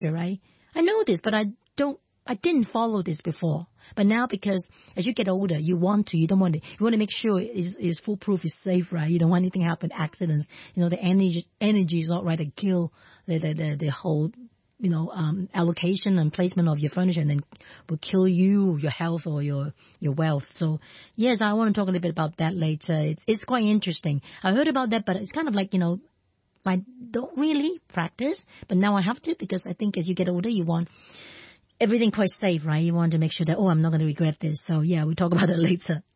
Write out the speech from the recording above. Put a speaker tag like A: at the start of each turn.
A: right? I know this, but I didn't follow this before. But now, because as you get older, you don't want to, you want to make sure it's foolproof, it's safe, right? You don't want anything to happen, accidents. The energy is not right to kill the whole, allocation and placement of your furniture, and then will kill you, your health, or your wealth. So yes, I want to talk a little bit about that later. It's quite interesting. I heard about that, but it's kind of like, I don't really practice, but now I have to, because I think as you get older, you want everything quite safe, right? You want to make sure that, I'm not going to regret this. So yeah, we'll talk about it later.